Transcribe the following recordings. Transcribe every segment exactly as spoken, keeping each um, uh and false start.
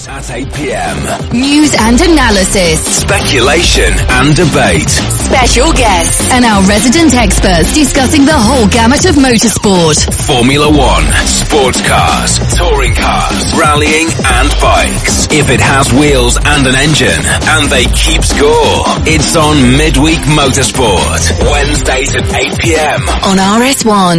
News at eight p.m. News and analysis. Speculation and debate. Special guests and our resident experts discussing the whole gamut of motorsport. Formula One, sports cars, touring cars, rallying and bikes. If it has wheels and an engine, and they keep score, it's on Midweek Motorsport. Wednesdays at eight p.m. on R S one.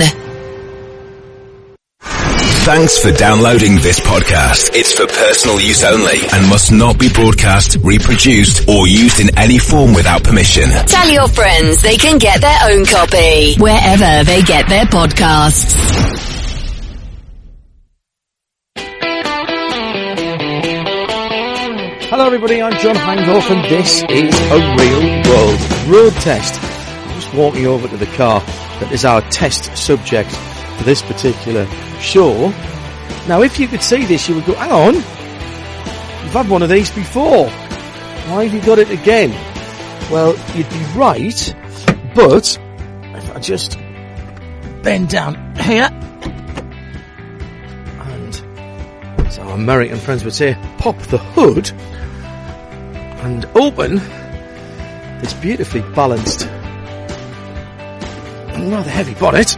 Thanks for downloading this podcast. It's for personal use only and must not be broadcast, reproduced, or used in any form without permission. Tell your friends they can get their own copy wherever they get their podcasts. Hello everybody, I'm John Hindhaugh and this is A Real World Road Test. I'm just walking over to the car that is our test subject for this particular show. Now if you could see this you would go, hang on, you've had one of these before, why have you got it again? Well, you'd be right, but if I just bend down here, and so our American friends would say, pop the hood and open this beautifully balanced and rather heavy bonnet.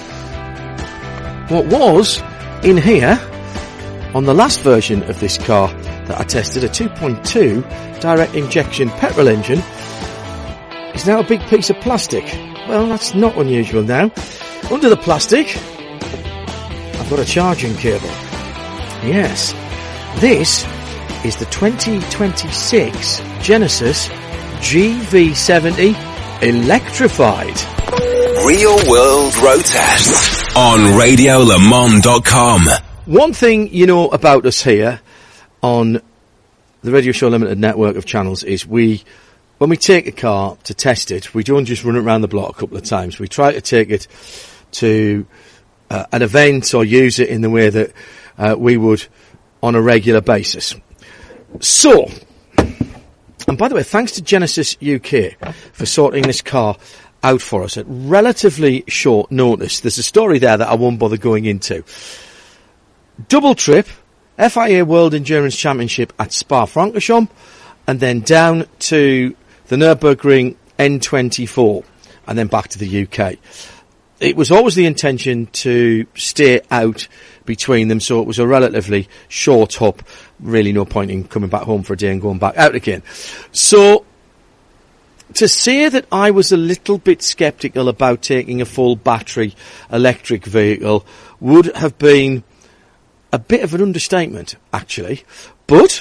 What was in here on the last version of this car that I tested, a two point two direct injection petrol engine, is now a big piece of plastic. Well, that's not unusual now. Under the plastic, I've got a charging cable. Yes, this is the twenty twenty-six Genesis G V seventy electrified. Real World Road Test on radio le mans dot com. One thing you know about us here on the Radio Show Limited network of channels is we, when we take a car to test it, we don't just run it around the block a couple of times. We try to take it to uh, an event or use it in the way that uh, we would on a regular basis. So, and by the way, thanks to Genesis U K for sorting this car out for us at relatively short notice. There's a story there that I won't bother going into. Double trip, F I A World Endurance Championship at Spa-Francorchamps, and then down to the Nürburgring N twenty-four, and then back to the U K. It was always the intention to stay out between them, so it was a relatively short hop. Really no point in coming back home for a day and going back out again. So, to say that I was a little bit sceptical about taking a full battery electric vehicle would have been a bit of an understatement, actually. But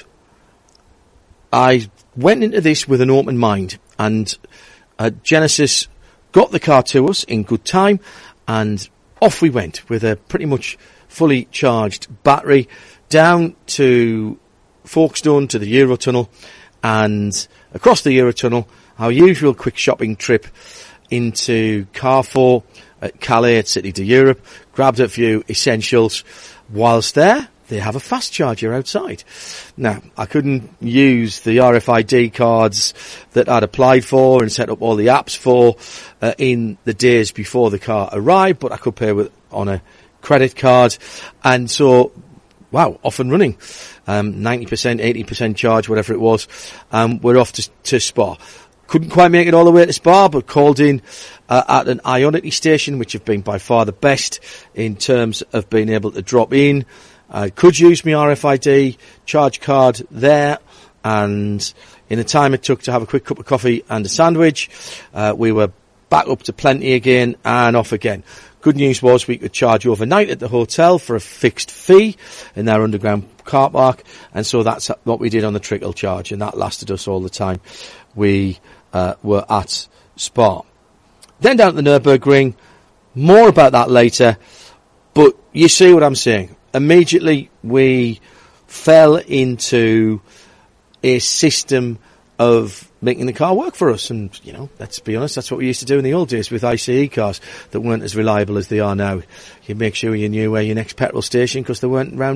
I went into this with an open mind, and uh, Genesis got the car to us in good time, and off we went with a pretty much fully charged battery down to Folkestone, to the Eurotunnel, and across the Eurotunnel, our usual quick shopping trip into Carrefour at Calais at City de Europe, grabbed a few essentials. Whilst there, they have a fast charger outside. Now, I couldn't use the R F I D cards that I'd applied for and set up all the apps for uh, in the days before the car arrived, but I could pay with on a credit card. And so, wow, off and running. Um, ninety percent, eighty percent charge, whatever it was. Um, we're off to, to Spa. Couldn't quite make it all the way to Spa, but called in uh, at an Ionity station, which have been by far the best in terms of being able to drop in. I could use my R F I D charge card there, and in the time it took to have a quick cup of coffee and a sandwich, uh, we were back up to plenty again and off again. Good news was we could charge overnight at the hotel for a fixed fee in their underground car park, and so that's what we did on the trickle charge, and that lasted us all the time we uh, were at Spa. Then down at the Nürburgring, more about that later, but you see what I'm saying. Immediately we fell into a system of making the car work for us, and you know, let's be honest, that's what we used to do in the old days with I C E cars that weren't as reliable as they are now. You make sure you knew where your next petrol station, because there weren't round